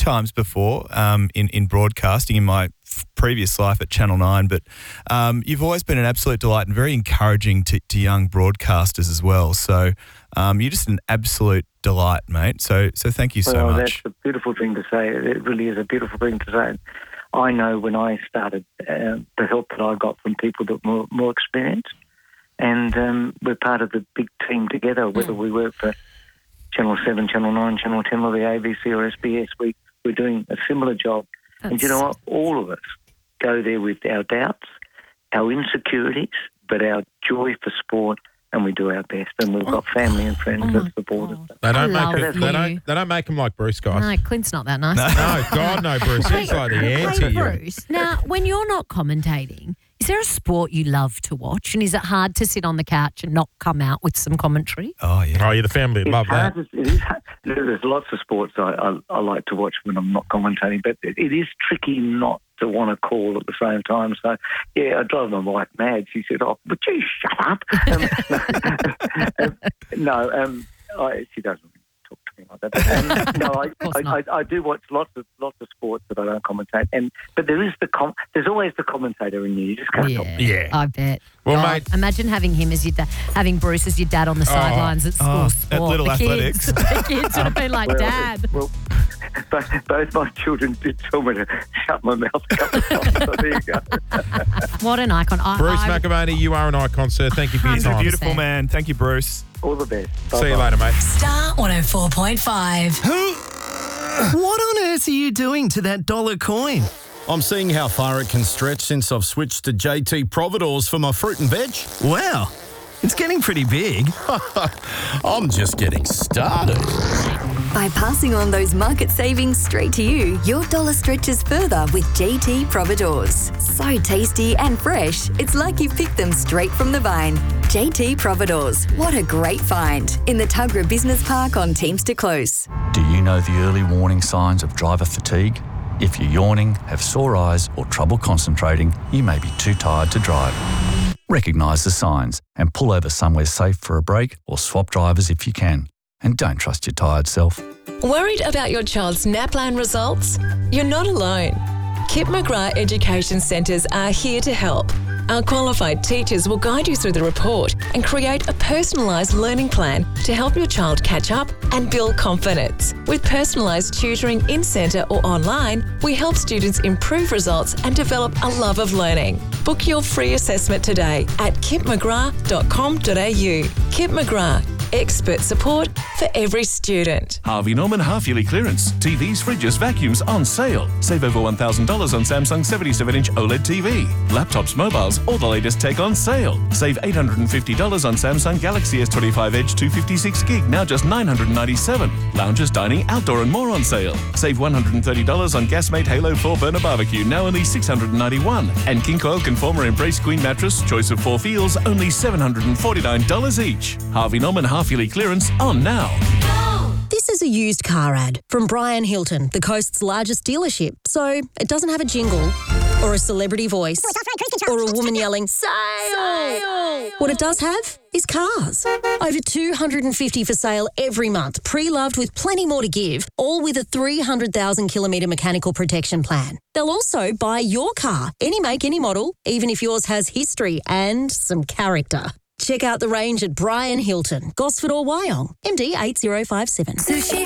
times before in broadcasting in my previous life at Channel 9, but you've always been an absolute delight and very encouraging to young broadcasters as well. So you're just an absolute delight, mate. So thank you so much. Well, that's a beautiful thing to say. It really is a beautiful thing to say. I know when I started, the help that I got from people that were more experienced, and we're part of the big team together, whether we work for Channel 7, Channel 9, Channel 10 or the ABC or SBS, we're doing a similar job. And you know what? All of us go there with our doubts, our insecurities, but our joy for sport, and we do our best. And we've got family and friends that support us. They don't make them like Bruce, guys. No, Clint's not that nice. No, God, no, Bruce. He's like the anti. Hey, Bruce, now, when you're not commentating, is there a sport you love to watch? And is it hard to sit on the couch and not come out with some commentary? Oh, yeah. Oh, yeah, the family love that. It is hard. There's lots of sports I like to watch when I'm not commentating, but it is tricky not to want to call at the same time. So, yeah, I drive my wife mad. She said, "Oh, would you shut up?" She doesn't talk to me like that. I do watch lots of sports that I don't commentate, but there's always the commentator in you. You just can't help it. Yeah, I bet. Well, mate, imagine having him as your dad, having Bruce as your dad on the sidelines at school sport. At Little Athletics. The kids would have been like, Dad. Well, both my children did tell me to shut my mouth a couple of times. So there you go. What an icon. Bruce McAvaney, you are an icon, sir. Thank you for your He's a time. beautiful man. Thank you, Bruce. All the best. See you later, mate. Star 104.5. What on earth are you doing to that dollar coin? I'm seeing how far it can stretch since I've switched to JT Providores for my fruit and veg. Wow, it's getting pretty big. I'm just getting started. By passing on those market savings straight to you, your dollar stretches further with JT Providores. So tasty and fresh, it's like you picked them straight from the vine. JT Providores, what a great find. In the Tuggerah Business Park on Teamster Close. Do you know the early warning signs of driver fatigue? If you're yawning, have sore eyes or trouble concentrating, you may be too tired to drive. Recognise the signs and pull over somewhere safe for a break or swap drivers if you can. And don't trust your tired self. Worried about your child's NAPLAN results? You're not alone. Kip McGrath Education Centres are here to help. Our qualified teachers will guide you through the report and create a personalised learning plan to help your child catch up and build confidence. With personalised tutoring in-centre or online, we help students improve results and develop a love of learning. Book your free assessment today at kipmcgrath.com.au. Kip McGrath. Expert support for every student. Harvey Norman half-yearly clearance. TVs, fridges, vacuums on sale. Save over $1,000 on Samsung 77-inch OLED TV. Laptops, mobiles, all the latest tech on sale. Save $850 on Samsung Galaxy S25 Edge 256 gig, now just $997. Lounges, dining, outdoor and more on sale. Save $130 on Gasmate Halo 4 burner barbecue, now only $691. And King Coil Conformer Embrace Queen mattress, choice of 4 feels, only $749 each. Harvey Norman half-yearly clearance on now. This is a used car ad from Brian Hilton, the coast's largest dealership. So it doesn't have a jingle or a celebrity voice or a woman yelling, "Sale!" What it does have is cars. Over 250 for sale every month, pre-loved with plenty more to give, all with a 300,000 kilometre mechanical protection plan. They'll also buy your car, any make, any model, even if yours has history and some character. Check out the range at Brian Hilton, Gosford or Wyong, MD 8057. Sushi